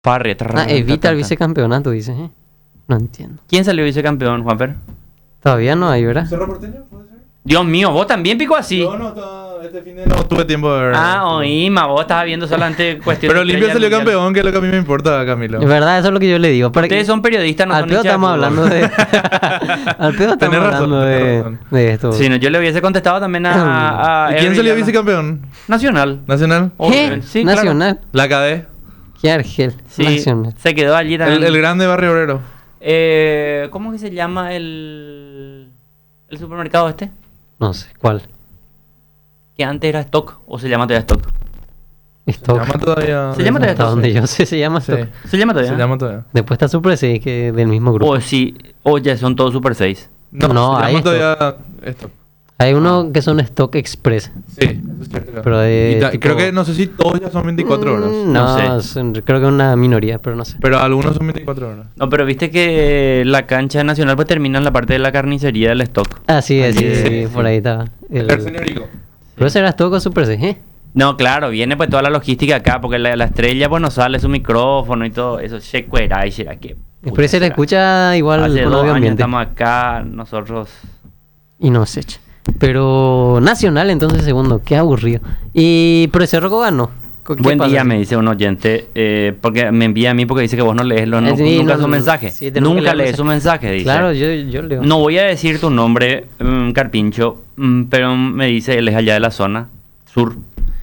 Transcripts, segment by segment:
Parre. Evita el vicecampeonato, dice. No entiendo. ¿Quién salió vicecampeón, Juanfer? Todavía no hay, ¿verdad? ¿Cerro Porteño? ¿Puede ser? Dios mío, vos también pico así. Este fin de no tuve tiempo de ver. Oíme, vos estabas viendo solamente cuestiones. Pero Olimpia salió campeón, que es lo que a mí me importa, Camilo. Es verdad, eso es lo que yo le digo. Ustedes son periodistas, no al son pedo hinchas de estamos fútbol. hablando de... Al pedo estamos hablando de esto. Sí, no, yo le hubiese contestado también a ¿Y quién Every salió Llama. vicecampeón? Nacional. ¿Nacional? ¿Qué? Sí, claro. Nacional. La KD. ¿Qué Argel? Sí, Nacional. se quedó allí también. El grande Barrio Obrero. ¿Cómo que se llama el supermercado este? No sé, ¿cuál? Que antes era Stock, o se llama todavía Stock. Stock. Se llama todavía. Se llama todavía Hasta Stock. donde yo sé se llama Sí. Stock. ¿Se llama todavía? Se llama todavía. Después está Super 6, que es del mismo grupo. O sí, o ya son todos Super 6. No, se ahí llama todavía esto. Hay uno que son Stock Express. Sí, eso es cierto. Pero de Y tipo- creo que no sé si todos ya son 24 horas. No, creo que una minoría, pero no sé. Pero algunos son 24 horas. No, pero viste que la cancha nacional pues termina en la parte de la carnicería del Stock. Ah, sí, sí, sí. por ahí estaba. El señorico. Pero ese era Stock o Super 6, ¿eh? No, claro, viene pues toda la logística acá, porque la estrella pues nos sale su micrófono y todo eso. Checuera y será que. Pero se le escucha igual Hace con 2 audio años ambiente. estamos acá, nosotros. Y no se echa. Pero Nacional, entonces, segundo. Qué aburrido. Y pero ese Rocco ganó. ¿Qué Buen pasa? día, me dice un oyente, porque me envía a mí porque dice que vos no lees Sí, nunca no, su mensaje. sí, tengo que Nunca leer lees su mensaje, dice. Claro, yo leo. No voy a decir tu nombre, Carpincho, pero me dice, él es allá de la zona sur.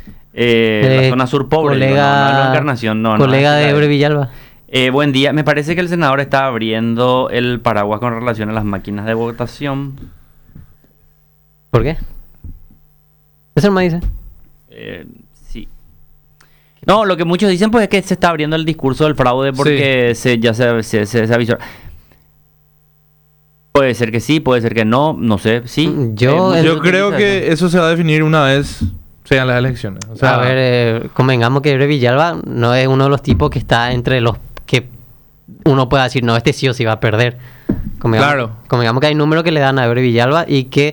La zona sur pobre, colega, no, Encarnación, no. Colega no, de Ebre Villalba. Buen día, me parece que el senador está abriendo el paraguas con relación a las máquinas de votación. ¿Por qué? Eso me dice. Sí. No, lo que muchos dicen pues es que se está abriendo el discurso del fraude porque ya se avisó. Puede ser que sí, puede ser que no, no sé, sí. Yo Yo creo que eso se va a definir una vez sean las elecciones. O sea, a ver, convengamos que Ebre Villalba no es uno de los tipos que está entre los que uno pueda decir, no, este sí o sí va a perder. Claro. Convengamos que hay números que le dan a Ebre Villalba y que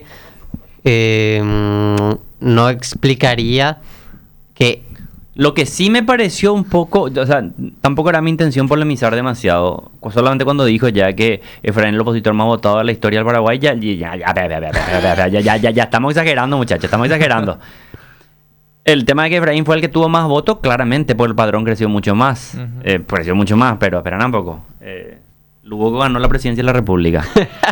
no explicaría que... Lo que sí me pareció un poco, o sea, tampoco era mi intención polemizar demasiado, solamente cuando dijo ya que Efraín el opositor más votado de la historia del Paraguay, ya estamos exagerando, muchachos, estamos exagerando. El tema de que Efraín fue el que tuvo más votos, claramente, porque el padrón creció mucho más, creció mucho más, pero espera un poco. Lugo ganó la presidencia de la República.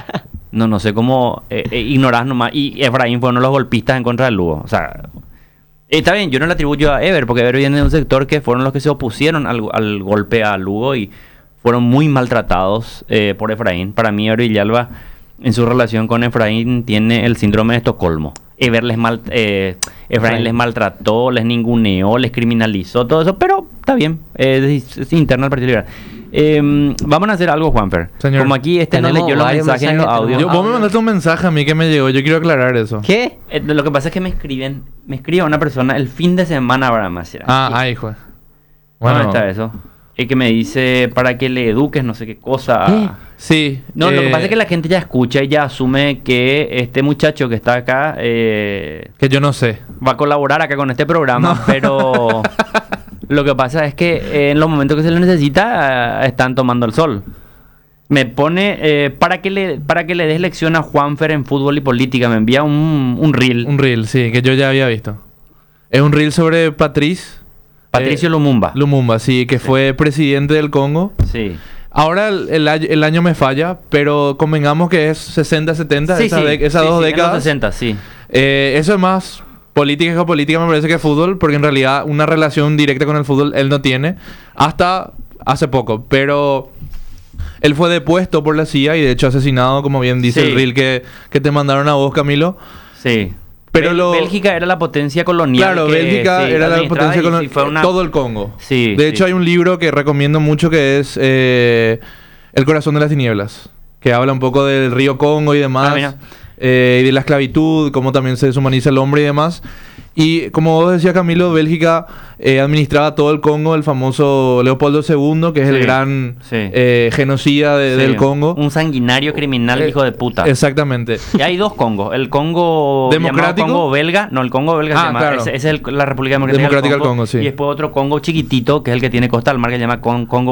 No sé cómo ignorás nomás, y Efraín fue uno de los golpistas en contra de Lugo, o sea... Está bien, yo no le atribuyo a Ever, porque Ever viene de un sector que fueron los que se opusieron al golpe a Lugo y fueron muy maltratados por Efraín. Para mí, Ever Villalba, en su relación con Efraín, tiene el síndrome de Estocolmo. Efraín les maltrató, les ninguneó, les criminalizó, todo eso, pero está bien, es interno del Partido Liberal. Vamos a hacer algo, Juanfer. Señor. Como aquí no Tenemos leyó los varios mensajes en los mensajes, audios. vos me mandaste un mensaje a mí que me llegó. Yo quiero aclarar eso. ¿Qué? Lo que pasa es que me escribe una persona el fin de semana para más. Hijo. ¿Dónde está eso? Es que me dice para que le eduques, no sé qué cosa. Sí. No, lo que pasa es que la gente ya escucha y ya asume que este muchacho que está acá que yo no sé. va a colaborar acá con este programa, pero lo que pasa es que en los momentos que se le necesita están tomando el sol. Me pone para que le des lección a Juanfer en fútbol y política. Me envía un reel. Un reel, sí, que yo ya había visto. Es un reel sobre Patricio Lumumba. Lumumba, sí, que fue presidente del Congo. Sí. Ahora el año me falla, pero convengamos que es 60-70, esas dos décadas. En los 60, sí. Eso es más política y geopolítica, me parece, que fútbol, porque en realidad una relación directa con el fútbol él no tiene, hasta hace poco. Pero él fue depuesto por la CIA y de hecho asesinado, como bien dice el reel que te mandaron a vos, Camilo. Sí. Pero Bélgica era la potencia colonial. Claro, Bélgica era la potencia colonial. Todo el Congo. Sí. De hecho, hay un libro que recomiendo mucho que es El corazón de las tinieblas, que habla un poco del río Congo y demás. Mira. y de la esclavitud, cómo también se deshumaniza el hombre y demás. Y como vos decías, Camilo, Bélgica administraba todo el Congo, el famoso Leopoldo II, que es el gran genocida del Congo. Un sanguinario criminal, hijo de puta. Exactamente. Y hay dos Congos. El Congo democrático, Congo belga. No, el Congo belga se llama. Claro. Ese es la República Democrática del Congo. Sí. Y después otro Congo chiquitito, que es el que tiene costa al mar, que se llama Congo